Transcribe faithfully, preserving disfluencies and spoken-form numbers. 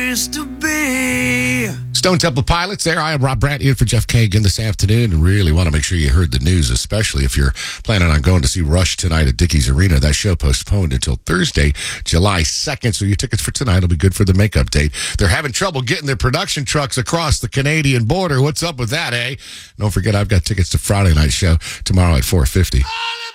place to be. Stone Temple Pilots there. I am Rob Brandt in for Jeff Kagan this afternoon, and really want to make sure you heard the news, especially if you're planning on going to see Rush tonight at Dickies Arena. That show postponed until Thursday, July second, so your tickets for tonight will be good for the makeup date. They're having trouble getting their production trucks across the Canadian border. What's up with that, eh? Don't forget, I've got tickets to Friday night show tomorrow at four fifty.